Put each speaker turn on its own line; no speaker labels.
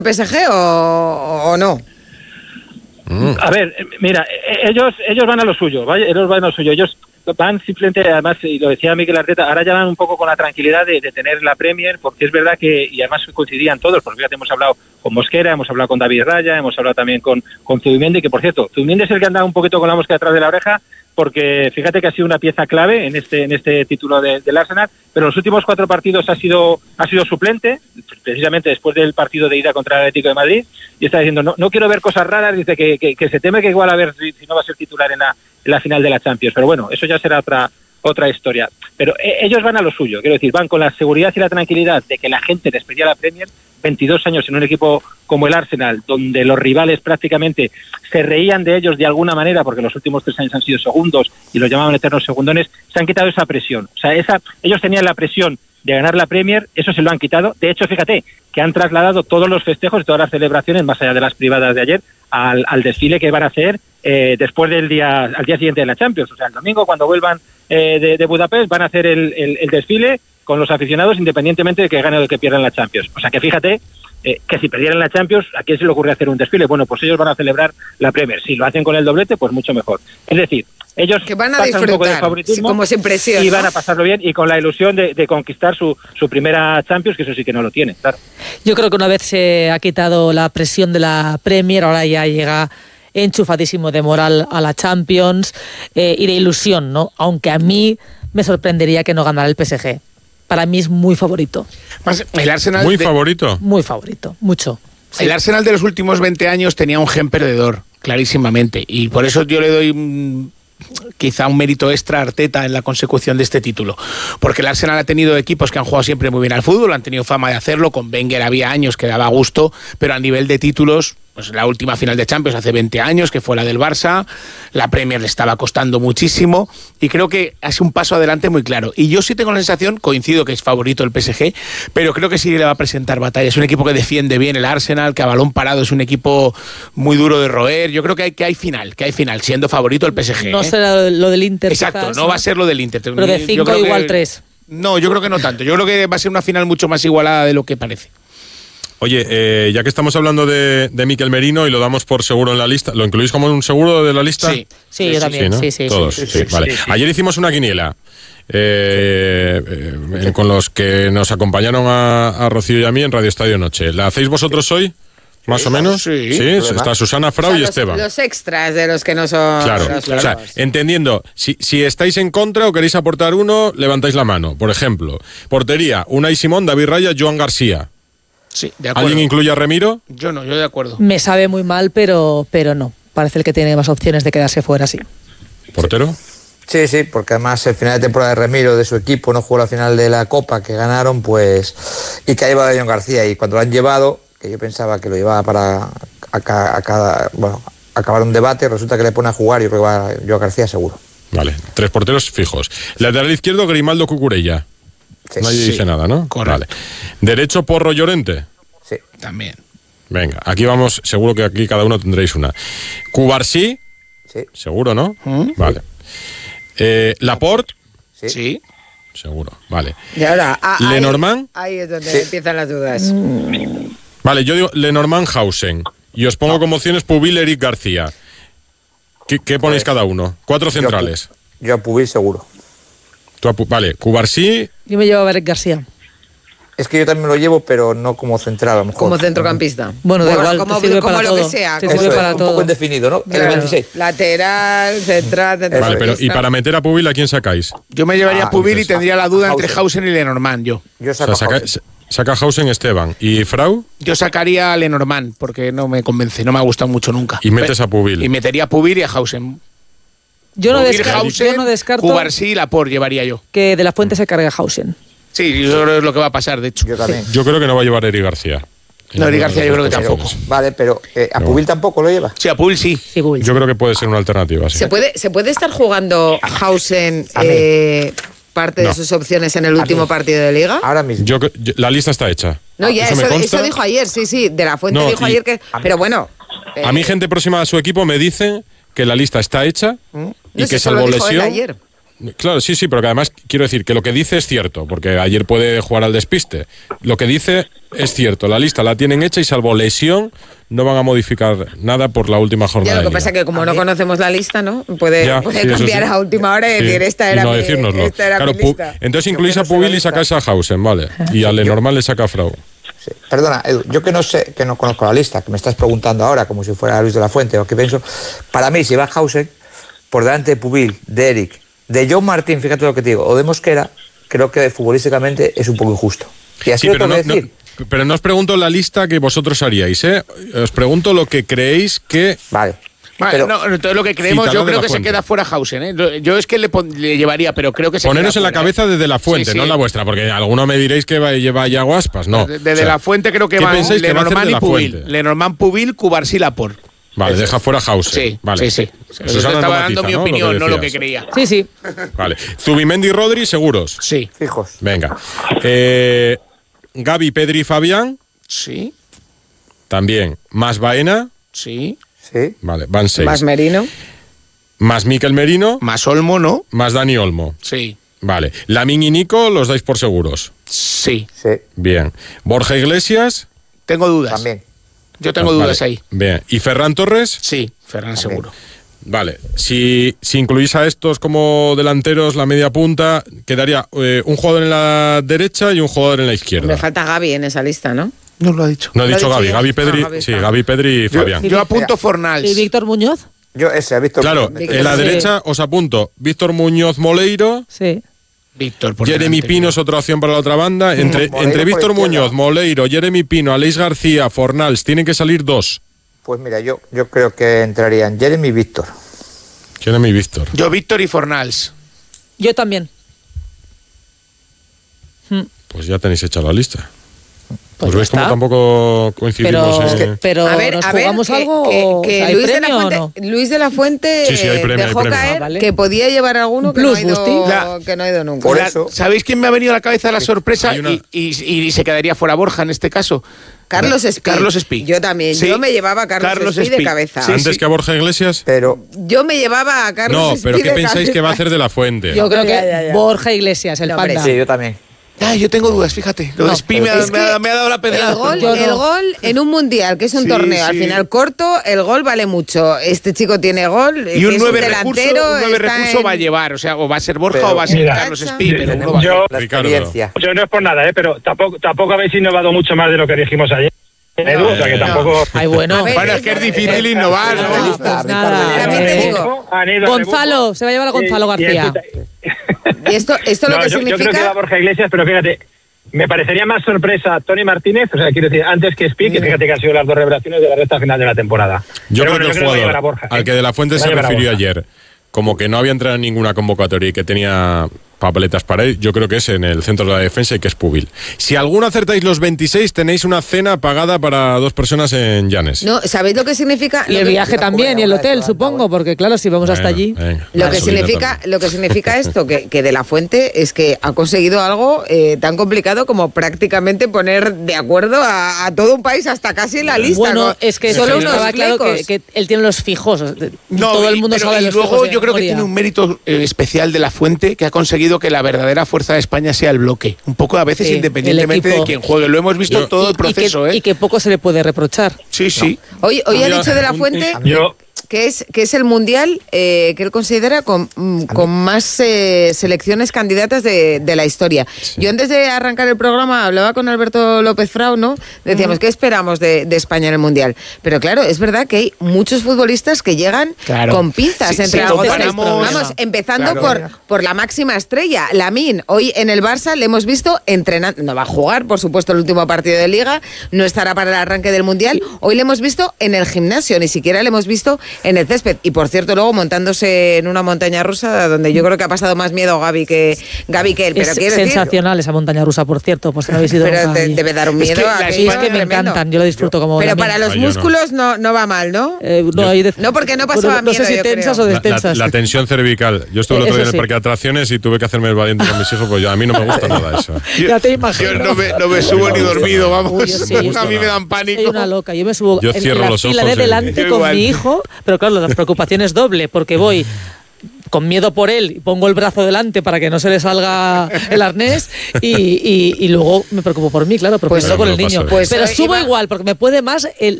PSG o no?
A ver, mira, ellos van a lo suyo, ¿vale? Ellos van a lo suyo. Ellos van simplemente, además, y lo decía Mikel Arteta, ahora ya van un poco con la tranquilidad de tener la Premier, porque es verdad que, y además coincidían todos, porque fíjate, hemos hablado con Mosquera, hemos hablado con David Raya, hemos hablado también con Zubimendi, que por cierto, Zubimendi es el que anda un poquito con la mosca detrás de la oreja, porque fíjate que ha sido una pieza clave en este título del Arsenal, pero en los últimos 4 partidos ha sido suplente, precisamente después del partido de ida contra el Atlético de Madrid, y está diciendo, no quiero ver cosas raras, dice que se teme que igual a ver si no va a ser titular en la final de la Champions, pero bueno, eso ya será otra historia. Pero ellos van a lo suyo, quiero decir, van con la seguridad y la tranquilidad de que la gente les pedía la Premier, 22 años en un equipo como el Arsenal, donde los rivales prácticamente se reían de ellos de alguna manera, porque los últimos 3 años han sido segundos y los llamaban eternos segundones, se han quitado esa presión. O sea, ellos tenían la presión de ganar la Premier, eso se lo han quitado. De hecho, fíjate, que han trasladado todos los festejos y todas las celebraciones, más allá de las privadas de ayer, al desfile que van a hacer después al día siguiente de la Champions. O sea, el domingo, cuando vuelvan de Budapest, van a hacer el desfile con los aficionados, independientemente de que ganen o de que pierdan la Champions. O sea que fíjate que si perdieran la Champions, ¿a quién se le ocurre hacer un desfile? Bueno, pues ellos van a celebrar la Premier. Si lo hacen con el doblete, pues mucho mejor. Es decir, ellos
que van a
pasan
disfrutar,
un poco de favoritismo,
como sin presión,
y
¿no?
van a pasarlo bien y con la ilusión de conquistar su primera Champions, que eso sí que no lo tiene, claro.
Yo creo que una vez se ha quitado la presión de la Premier, ahora ya llega enchufadísimo de moral a la Champions y de ilusión, ¿no? Aunque a mí me sorprendería que no ganara el PSG. Para mí es muy favorito.
El Arsenal
¿Muy favorito?
Muy favorito, mucho. Sí.
El Arsenal de los últimos 20 años tenía un gen perdedor, clarísimamente, y por eso yo le doy quizá un mérito extra a Arteta en la consecución de este título, porque el Arsenal ha tenido equipos que han jugado siempre muy bien al fútbol, han tenido fama de hacerlo, con Wenger había años que daba gusto, pero a nivel de títulos, pues la última final de Champions hace 20 años, que fue la del Barça, la Premier le estaba costando muchísimo, y creo que hace un paso adelante muy claro, y yo sí tengo la sensación, coincido que es favorito el PSG, pero creo que sí le va a presentar batalla. Es un equipo que defiende bien el Arsenal, que a balón parado es un equipo muy duro de roer. Yo creo que hay final, siendo favorito el PSG.
No será lo del Inter.
Exacto,
quizás,
no va a ser lo del Inter.
Pero de 5 igual 3.
No, yo creo que no tanto. Yo creo que va a ser una final mucho más igualada de lo que parece.
Oye, ya que estamos hablando de Mikel Merino y lo damos por seguro en la lista, ¿lo incluís como un seguro de la lista?
Sí, yo también. Sí, ¿no?
Todos, sí, vale. Sí. Ayer hicimos una quiniela con los que nos acompañaron a Rocío y a mí en Radio Estadio Noche. ¿La hacéis vosotros hoy? ¿Más o menos? Sí, está Susana, Frau y Esteban.
Los extras de los que no son...
Claro, o sea, entendiendo, si estáis en contra o queréis aportar uno, levantáis la mano. Por ejemplo, portería, Unai Simón, David Raya, Joan García.
Sí, de acuerdo.
¿Alguien incluye a Remiro?
Yo no, yo de acuerdo.
Me sabe muy mal, pero no. Parece el que tiene más opciones de quedarse fuera, sí.
¿Portero?
Sí, porque además el final de temporada de Remiro, de su equipo, no jugó la final de la Copa que ganaron, pues, y que ha llevado a Joan García, y cuando lo han llevado, que yo pensaba que lo llevaba para acabar un debate, resulta que le pone a jugar y yo creo que va a Joan García seguro.
Vale, 3 porteros fijos. Lateral izquierdo, Grimaldo, Cucurella.
Sí.
Nadie dice nada, ¿no?
Correcto.
Vale. Derecho, Porro, Llorente.
Sí.
También.
Venga, aquí vamos, seguro que aquí cada uno tendréis una. Cubarsí.
Sí.
Seguro, ¿no? Vale. Laporte.
Sí.
Seguro, vale.
Y ahora,
Lenormand.
Ahí es donde empiezan las dudas.
Vale, yo digo Lenormand, Hausen. Y os pongo como opciones Pubil, Eric García. ¿Qué ponéis cada uno? 4 centrales.
Yo a Pubil seguro.
Vale, Cubarsí.
Yo me llevo a Eric García.
Es que yo también lo llevo, pero no como central, a lo mejor.
Como centrocampista.
Bueno, da igual,
como,
te sirve para
lo
todo.
que sea.
Te
Como
sirve para
un
todo.
poco indefinido, ¿no?
Claro.
El 26.
Lateral, central,
Vale, pero ¿y para meter a Pubil a quién sacáis?
Yo me llevaría a Pubil y tendría la duda entre
Hausen.
Hausen y Lenormand, yo.
Yo
O
saco
sea,
Hausen.
saca Hausen, Esteban. ¿Y Frau?
Yo sacaría a Lenormand, porque no me convence, no me ha gustado mucho nunca.
Y metes a Pubil.
Y metería a Pubil y a Hausen.
Yo no
Hausen,
descarto
Cubarsí y Laporte llevaría yo.
que De La Fuente se cargue a Hausen.
Sí, yo creo que es lo que va a pasar, de hecho.
Yo también.
Yo creo que no va a llevar Eric García.
No, Eric García yo creo que tampoco.
Vale, pero ¿a Pubil tampoco lo lleva?
Sí, a Pubil sí.
Sí, Bull.
Yo creo que puede ser una alternativa, sí.
¿Se puede estar jugando Hausen parte
No.
de sus opciones en el último partido de Liga?
Ahora mismo.
La lista está hecha.
No, ya,
me consta.
eso dijo ayer, sí. De La Fuente
No,
dijo ayer que... Pero bueno...
A mí gente próxima a su equipo me dice que la lista está hecha y
no sé,
que
eso lo
salvo
dijo él
lesión...
ayer.
Claro, sí, pero que además quiero decir que lo que dice es cierto, porque ayer puede jugar al despiste. Lo que dice es cierto, la lista la tienen hecha y salvo lesión no van a modificar nada por la última jornada.
Ya, lo que pasa es que como no conocemos la lista, ¿no? Puede cambiar a última hora y decir esta era,
no
mi,
decírnoslo.
esta era
Claro,
mi lista.
entonces incluís a Pubil y sacáis a Hausen, ¿vale? Y a Lenormand le saca a Frau.
Sí. Perdona, Edu, yo que no sé, que no conozco la lista, que me estás preguntando ahora como si fuera Luis de la Fuente o qué pienso, para mí si va Hausen por delante de Pubil, de Eric, de John Martín, fíjate lo que te digo, o de Mosquera, creo que futbolísticamente es un poco injusto. Y así
pero,
lo tengo que decir.
Pero no os pregunto la lista que vosotros haríais, ¿eh? Os pregunto lo que creéis que...
Vale.
Vale,
Pero,
no, entonces lo que creemos, yo creo que se queda fuera Hausen, ¿eh? Yo es que le llevaría, pero creo que se
Poneros
queda
en la
fuera,
cabeza desde la fuente,
Sí,
no en la vuestra, porque alguno me diréis que lleva ya Guaspas, no.
Desde la fuente creo que
¿qué
van
pensáis que va a hacer
Lenormand
de
y
la
Pubil.
Fuente?
Lenormand, Pubil, Cubarsí, Laporte.
Vale, deja fuera Hausen.
Sí,
vale.
sí.
Susana
Yo
no
estaba
matiza,
dando mi
¿no?
opinión, no lo que
decías.
creía.
Sí, sí.
Vale. Zubimendi y Rodri, seguros.
Sí.
fijos.
Venga. Gavi, Pedri y Fabián,
Sí,
también. Más Baena,
sí.
Sí.
vale, van 6.
Más Merino.
Más Mikel Merino,
Más Olmo, ¿no?
más Dani Olmo.
Sí.
Vale. Lamine y Nico los dais por seguros.
Sí.
Sí.
Bien. Borja Iglesias.
Tengo dudas.
También.
Yo tengo
Vale.
dudas ahí.
Bien. ¿Y Ferran Torres?
Sí, Ferran
También.
seguro.
Vale. Si incluís a estos como delanteros, la media punta, quedaría un jugador en la derecha y un jugador en la izquierda.
Me falta Gavi en esa lista, ¿no?
No lo ha dicho.
No he
Lo ha
dicho
dicho
Gavi.
ya.
Gavi, Pedri.
Gavi
Sí,
está.
Gavi, Pedri y Fabián.
Yo apunto Fornals.
¿Y Víctor Muñoz?
Yo ese, Víctor.
Claro,
Víctor,
en la
sí.
derecha os apunto Víctor Muñoz Moleiro,
Sí.
Víctor, por
Jeremy
delante.
Pino es otra opción para la otra banda. Entre
Moleiro por
Víctor
izquierda.
Muñoz, Moleiro, Jeremy Pino, Aleix García, Fornals, tienen que salir 2.
Pues mira, yo creo que entrarían Jeremy y Víctor.
Jeremy y Víctor.
Yo, Víctor y Fornals.
Yo también.
Pues ya tenéis hecha la lista.
Pues
Pues veis
ya
cómo
está.
tampoco coincidimos.
Pero ¿nos jugamos algo o
que
¿hay
Luis, de la
premio o
Fuente,
no?
Luis de la Fuente
Sí, hay premio,
dejó
hay premio.
caer
Ah, vale.
que podía llevar alguno que no,
Plus,
ha ido,
Busti.
que no ha ido nunca.
Por
La-
eso.
¿Sabéis quién me ha venido a la cabeza la sorpresa?
Hay una-
Y se quedaría fuera Borja en este caso.
Carlos Espí.
Carlos Espí.
Yo también.
Sí.
Yo me llevaba a Carlos Espí de
Espí.
cabeza.
Sí,
Antes
sí.
que a Borja Iglesias.
Pero
Yo me llevaba a Carlos
No,
Espí
pero ¿qué
de
pensáis
cabeza.
que va a hacer de la Fuente?
Yo creo que
Ya.
Borja Iglesias, el
No, hombre,
panda.
sí, yo también.
Ay, yo tengo dudas, fíjate. Lo de
No,
Espí me ha,
Es que
me ha dado la pedrada.
Yo no.
el gol en un mundial, que es un
Sí,
torneo, al
sí.
final corto, el gol vale mucho. Este chico tiene gol,
Y
que
un
es
9
delantero.
recurso
está
va a
en-
llevar. O sea, o va a ser Borja
Pero-
o va a ser
Mira,
Carlos Espí. Pero uno
tenemos
va a
Yo-
la
Ricardo.
experiencia.
Yo no es por nada, pero tampoco habéis innovado mucho más de lo que dijimos ayer. Edu, o sea que
no.
tampoco.
Ay, bueno.
A ver,
Bueno, es que es difícil innovar, ¿no?
Pues
Ricardo,
nada.
También te digo,
Han ido a
Gonzalo, se va a llevar a Gonzalo
rebufo,
García.
y esto lo
No,
que
yo creo que va
significa.
Borja Iglesias, pero fíjate, me parecería más sorpresa Tony Martínez, o sea, quiero decir, antes que Espí, que fíjate que han sido las dos revelaciones de la recta final de la temporada.
Yo
Pero
creo
bueno,
que el
va a llevar
jugador
a Borja,
al que de la Fuente
Va a
se
llevar a
refirió
Borja.
ayer, como que no había entrado en ninguna convocatoria y que tenía papeletas para él, yo creo que es en el centro de la defensa y que es Pubil. Si alguno acertáis los 26, tenéis una cena pagada para 2 personas en Llanes.
No, ¿sabéis lo que significa?
Y
Lo
el
que-
viaje también, y el hotel, supongo, porque claro, si vamos hasta allí.
Lo que significa esto, que de la Fuente es que ha conseguido algo tan complicado como prácticamente poner de acuerdo a todo un país, hasta casi la lista.
Bueno,
¿no?
es que
solo
solo
unos
estaba claro
flecos.
que él tiene los fijos.
No,
todo el mundo
pero-
sabe
y
los
luego
fijos de
yo creo que
memoria.
tiene un mérito especial de la Fuente, que ha conseguido que la verdadera fuerza de España sea el bloque. Un poco a veces
Sí,
independientemente
el
de
equipo.
quién juegue. Lo hemos visto
Y-
todo el
y que-
proceso,
y que poco se le puede reprochar.
Sí, sí.
Hoy ha
Mira,
dicho de la Fuente
Yo,
que es el mundial que él considera con más selecciones candidatas de la historia. Yo antes de arrancar el programa hablaba con Alberto López Frau, ¿no? Decíamos, ¿qué esperamos de España en el mundial? Pero claro, es verdad que hay muchos futbolistas que llegan
Claro.
con pinzas
Sí,
entre
sí,
algodones.
comparamos-
Vamos, empezando
Claro.
por la máxima estrella, Lamine. Hoy en el Barça le hemos visto entrenando, no va a jugar, por supuesto, el último partido de Liga, no estará para el arranque del mundial. Hoy le hemos visto en el gimnasio, ni siquiera le hemos visto en el césped. Y por cierto, luego montándose en una montaña rusa, donde yo creo que ha pasado más miedo Gavi que él. Pero
Es
quiero decir,
sensacional esa montaña rusa, por cierto, pues no habéis ido
pero
nunca allí.
debe dar un miedo.
que la
aquello
Sí, es que me
tremendo.
encantan, yo lo disfruto como
Pero
Lamine.
para los
Ah, yo no.
músculos no va mal, ¿no?
No, hay de-
No, porque no pasaba
no sé
miedo,
si
yo
tensas
creo.
o destensas.
La tensión cervical. Yo estuve el otro
Eso
día en el
sí.
parque de atracciones y tuve que hacerme el valiente con mis hijos, pues a mí no me gusta nada eso.
Ya te imagino.
Yo no me subo ni dormido, vamos.
Uy, yo sí, yo
A mí
sí.
me dan
Soy
pánico.
una loca. Yo me subo
Yo
en
cierro
la
los
fila
ojos
de
y-
delante
Yo
con
igual.
mi hijo, pero claro, la preocupación es doble, porque voy con miedo por él, pongo el brazo delante para que no se le salga el arnés y luego me preocupo por mí, claro, porque
Pues
con el
no
niño.
pasa
Pero
nada.
subo igual, porque me puede más